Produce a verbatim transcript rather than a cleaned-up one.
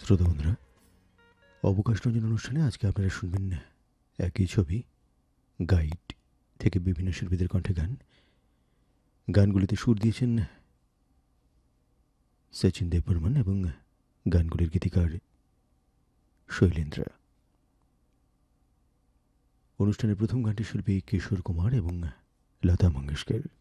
শ্রোতা বন্ধুরা, অবকাশ রঞ্জন অনুষ্ঠানে আজকে আপনারা শুনবেন একই ছবি গাইড থেকে বিভিন্ন শিল্পীদের কণ্ঠে গান। গানগুলিতে সুর দিয়েছেন সচিন দেববর্মন এবং গানগুলির গীতিকার শৈলেন্দ্র। অনুষ্ঠানের প্রথম গানটি শিল্পী কিশোর কুমার এবং লতা মঙ্গেশকর।